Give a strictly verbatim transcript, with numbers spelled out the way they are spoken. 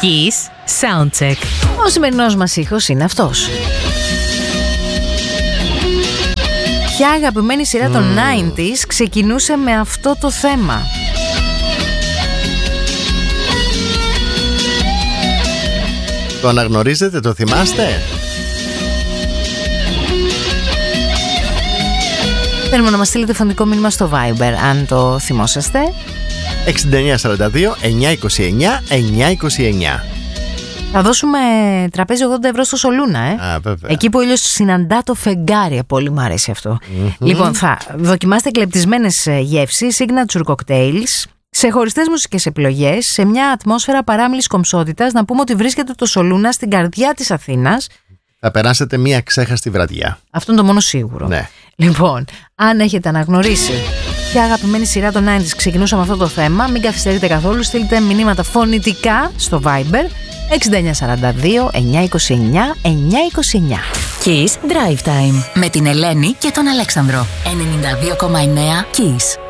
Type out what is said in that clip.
Kiss Soundcheck. Ο σημερινός μας ήχος είναι αυτός. Ποια αγαπημένη σειρά των mm. ενενήντα ξεκινούσε με αυτό το θέμα? Το αναγνωρίζετε, το θυμάστε? Θέλουμε να μας στείλετε φωνικό μήνυμα στο Viber αν το θυμόσαστε. εξήντα εννιά σαράντα δύο εννιακόσια είκοσι εννιά εννιακόσια είκοσι εννιά. Θα δώσουμε τραπέζι ογδόντα ευρώ στο Σολούνα, ε. Α, βέβαια. Εκεί που ο ήλιος συναντά το φεγγάρι. Πολύ μου αρέσει αυτό. Mm-hmm. Λοιπόν, θα δοκιμάστε εκλεπτισμένες γεύσεις, signature cocktails, σε χωριστές μουσικές επιλογές, σε μια ατμόσφαιρα παράμιλης κομψότητας. Να πούμε ότι βρίσκεται το Σολούνα στην καρδιά της Αθήνας. Θα περάσετε μια ξέχαστη βραδιά. Αυτό είναι το μόνο σίγουρο. Ναι. Λοιπόν, αν έχετε αναγνωρίσει ποια αγαπημένη σειρά των ενενήντα ξεκινούσε με αυτό το θέμα, μην καθυστερείτε καθόλου. Στείλτε μηνύματα φωνητικά στο Viber εξήντα εννιά σαράντα δύο εννιακόσια είκοσι εννιά εννιακόσια είκοσι εννιά. Kiss Drive Time με την Ελένη και τον Αλέξανδρο. ενενήντα δύο κόμμα εννέα Kiss.